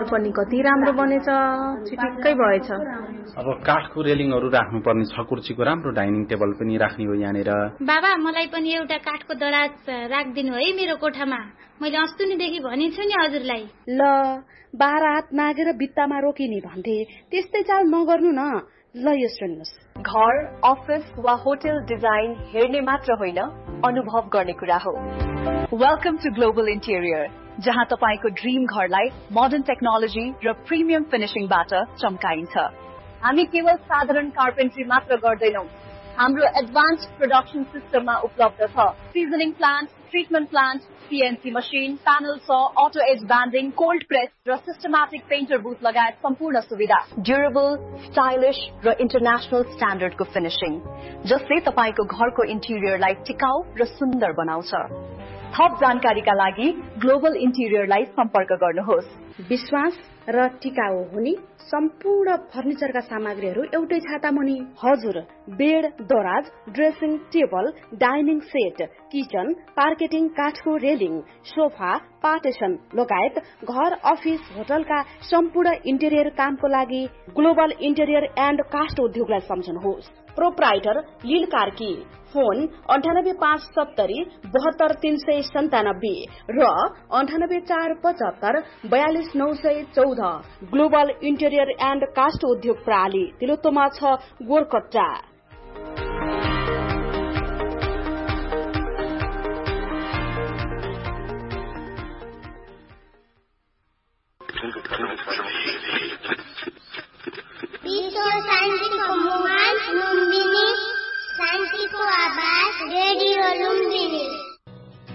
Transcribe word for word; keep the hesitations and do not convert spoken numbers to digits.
पनि कति राम्रो बनेछ, ठिकै भएछ। अब काठको रेलिङहरू राख्नुपर्ने छ, कुर्सीको राम्रो डाइनिङ टेबल पनि राख्ने हो यहाँनिर। बाबा मलाई पनि एउटा काठको दराज राखिदिनु है मेरो कोठामा, मैले अस्तिदेखि भनेछु नि हजुरलाई। ल बाह्र हात मागेर बित्तामा रोकिने भन्थे, त्यस्तै चाल नगर्नु न। ल यो सुन्नुस्, घर, अफिस वा होटल डिजाइन हेर्ने मात्र होइन, अनुभव गर्ने कुरा हो। वेलकम टु ग्लोबल इन्टेरियर, जहाँ तपाईको ड्रीम घरलाई मोडर्न टेक्नोलोजी र प्रिमियम फिनिशिङबाट चम्काइन्छ। हामी केवल साधारण कार्पेन्ट्री मात्र गर्दैनौं, हाम्रो एडभान्स प्रोडक्सन सिस्टममा उपलब्ध छ seasoning plant, treatment plant, CNC machine, panel saw, auto as banding, cold press र सिस्टमेटिक पेन्टर बुथ लगायत सम्पूर्ण सुविधा। ड्युरेबल, स्टाइलिश र इन्टरनेशनल स्ट्यान्डर्डको फिनिशिङ, जसले तपाईको घरको इन्टिरियरलाई टिकाउ र सुन्दर बनाउँछ। थप जानकारीका लागि ग्लोबल इन्टिरियरलाई सम्पर्क गर्नुहोस्। विश्वास र टिकाउ हुने सम्पूर्ण फर्निचरका सामग्रीहरू एउटै छाता मुनि। हजुर, बेड, दराज, dressing table, dining set, kitchen, पार्केटिङ, काठको रेलिङ, सोफा, पार्टिसन लगायत घर, अफिस, होटलका सम्पूर्ण इन्टेरियर कामको लागि ग्लोबल इन्टेरियर एन्ड कास्ट उद्योगलाई सम्झनुहोस्। प्रोप्राइटर लील कार्की, फोन अन्ठानब्बे पाँच सत्तरी बहत्तर तीन सय सन्तानब्बे र अन्ठानब्बे चार पचहत्तर बयालिस नौ सय चौध। ग्लोबल इन्टेरियर एन्ड कास्ट उद्योग प्रणाली तिलोत्तमा छ गोरकट्टा। शान्तिको मुहान लुम्बिनी, शान्तिको आवाज रेडियो लुम्बिनी।